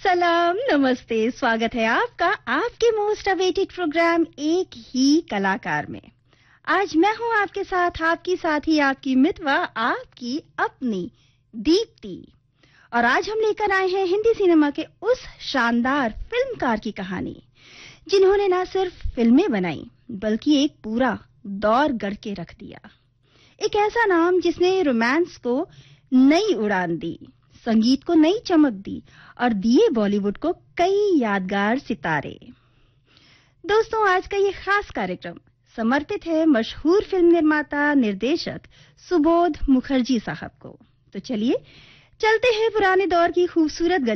सलाम, नमस्ते, स्वागत है आपका आपके मोस्ट अवेटेड प्रोग्राम एक ही कलाकार में। आज मैं हूं आपके साथ, आपकी साथी, आपकी मितवा, आपकी अपनी दीप्ति। और आज हम लेकर आए हैं हिंदी सिनेमा के उस शानदार फिल्मकार की कहानी जिन्होंने ना सिर्फ फिल्में बनाई बल्कि एक पूरा दौर गढ़ के रख दिया। एक ऐसा नाम जिसने रोमांस को नई उड़ान दी, संगीत को नई चमक दी और दिए बॉलीवुड को कई यादगार सितारे। दोस्तों, आज का ये खास कार्यक्रम समर्पित है मशहूर फिल्म निर्माता निर्देशक सुबोध मुखर्जी साहब को। तो चलिए चलते हैं पुराने दौर की खूबसूरत